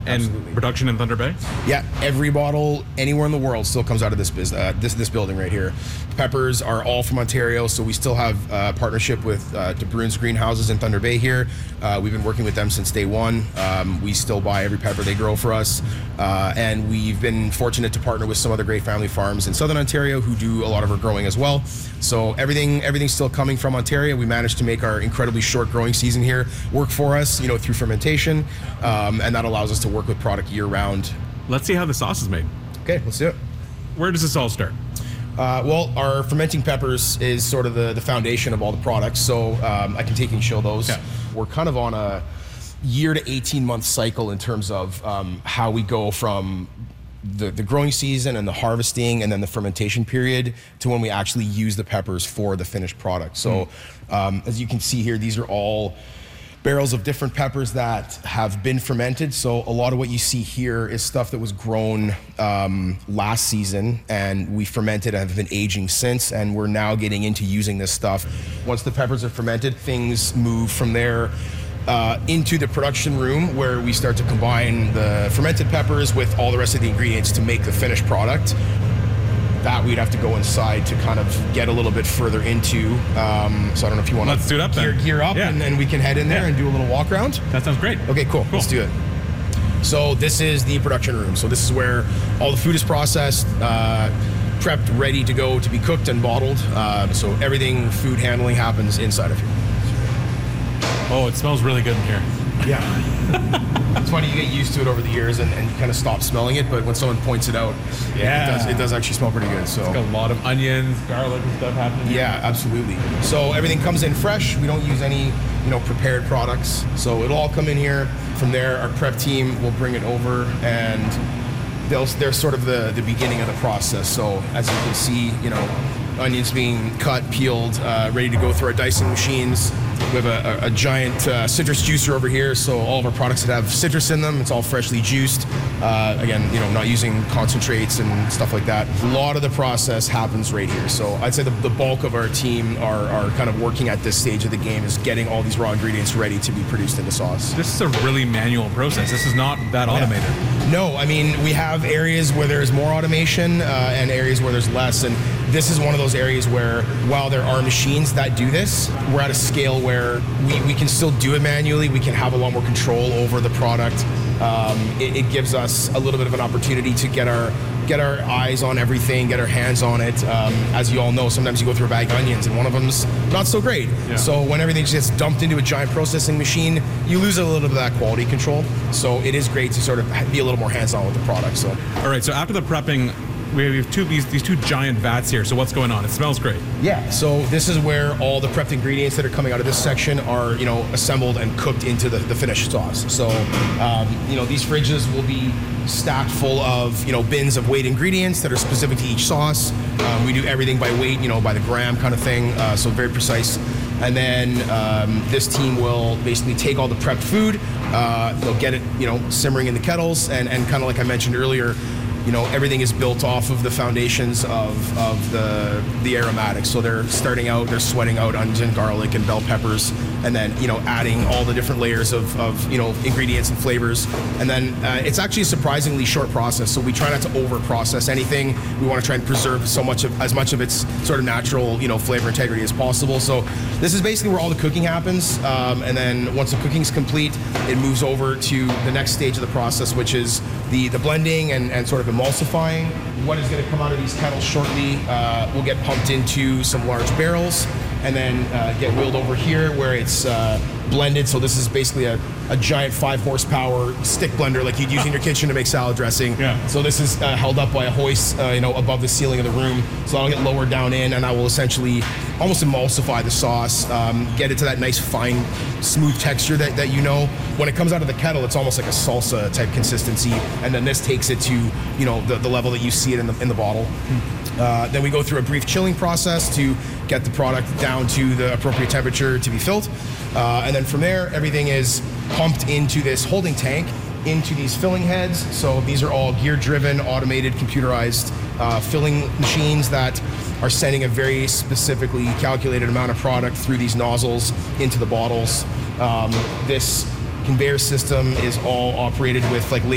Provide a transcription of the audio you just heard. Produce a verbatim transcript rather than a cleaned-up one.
And Absolutely. production in Thunder Bay? Yeah, every bottle anywhere in the world still comes out of this biz, uh, this this building right here. Peppers are all from Ontario, so we still have a partnership with uh, De Bruyn's Greenhouses in Thunder Bay here. Uh, we've been working with them since day one. Um, we still buy every pepper they grow for us, uh, and we've been fortunate to partner with some other great family farms in Southern Ontario who do a lot of our growing as well. So everything everything's still coming from Ontario. We managed to make our incredibly short growing season here work for us, you know, through fermentation, um, and that allows us to work with product year round. Let's see how the sauce is made. Okay, let's do it. Where does this all start? Uh, well, our fermenting peppers is sort of the, the foundation of all the products, so um, I can take and show those. Okay. We're kind of on a year to eighteen month cycle in terms of um, how we go from the, the growing season and the harvesting and then the fermentation period to when we actually use the peppers for the finished product. So mm. um, as you can see here, these are all barrels of different peppers that have been fermented. So a lot of what you see here is stuff that was grown um, last season, and we fermented and have been aging since, and we're now getting into using this stuff. Once the peppers are fermented, things move from there uh, into the production room where we start to combine the fermented peppers with all the rest of the ingredients to make the finished product. That we'd have to go inside to kind of get a little bit further into. Um, so I don't know if you want to Let's do it up gear, then. gear up, Yeah. and then we can head in there Yeah. and do a little walk around. That sounds great. Okay, cool. Cool. Let's do it. So this is the production room. So this is where all the food is processed, uh, prepped, ready to go to be cooked and bottled. Uh, so everything food handling happens inside of here. Oh, it smells really good in here. Yeah. It's funny, you get used to it over the years and, and you kind of stop smelling it, but when someone points it out, Yeah. it, does, it does actually smell pretty good. So. Got a lot of onions, garlic and stuff happening here. Yeah, absolutely. So everything comes in fresh. We don't use any, you know, prepared products. So it'll all come in here. From there, our prep team will bring it over, and they'll, they're sort of the, the beginning of the process. So as you can see, you know, onions being cut, peeled, uh, ready to go through our dicing machines. We have a, a, a giant uh, citrus juicer over here, so all of our products that have citrus in them, it's all freshly juiced. Uh, again, you know, not using concentrates and stuff like that. A lot of the process happens right here. So I'd say the, the bulk of our team are, are kind of working at this stage of the game is getting all these raw ingredients ready to be produced into sauce. This is a really manual process. This is not that automated. Yeah. No, I mean, we have areas where there's more automation uh, and areas where there's less. And this is one of those areas where, while there are machines that do this, we're at a scale where we, we can still do it manually. We can have a lot more control over the product. Um, it, it gives us a little bit of an opportunity to get our get our eyes on everything, get our hands on it. Um, as you all know, sometimes you go through a bag of onions and one of them's not so great. Yeah. So when everything gets dumped into a giant processing machine, you lose a little bit of that quality control. So it is great to sort of be a little more hands-on with the product. So. All right, so after the prepping, we have two these these two giant vats here. So what's going on? It smells great. Yeah. So this is where all the prepped ingredients that are coming out of this section are, you know, assembled and cooked into the, the finished sauce. So, um, you know, these fridges will be stacked full of, you know, bins of weight ingredients that are specific to each sauce. Um, we do everything by weight, you know, by the gram kind of thing. Uh, so very precise. And then um, this team will basically take all the prepped food. Uh, they'll get it, you know, simmering in the kettles, and and kind of like I mentioned earlier. You know, everything is built off of the foundations of, of the the aromatics. So they're starting out, they're sweating out onions and garlic and bell peppers, and then, you know, adding all the different layers of, of you know, ingredients and flavors. And then uh, it's actually a surprisingly short process. So we try not to over process anything. We want to try and preserve so much of, as much of its sort of natural, you know, flavor integrity as possible. So this is basically where all the cooking happens. Um, and then once the cooking's complete, it moves over to the next stage of the process, which is the, the blending and, and sort of emulsifying. What is going to come out of these kettles shortly uh, will get pumped into some large barrels and then uh, get wheeled over here where it's uh, blended. So this is basically a, a giant five horsepower stick blender like you'd use in your kitchen to make salad dressing. Yeah. So this is uh, held up by a hoist, uh, you know, above the ceiling of the room. So I'll get lowered down in, and I will essentially almost emulsify the sauce, um, get it to that nice fine, smooth texture that, that you know. When it comes out of the kettle, it's almost like a salsa type consistency, and then this takes it to, you know, the, the level that you see it in the in the bottle. Uh, then we go through a brief chilling process to get the product down to the appropriate temperature to be filled. Uh, and then from there, everything is pumped into this holding tank, into these filling heads. So these are all gear-driven, automated, computerized uh, filling machines that are sending a very specifically calculated amount of product through these nozzles into the bottles. Um, this conveyor system is all operated with like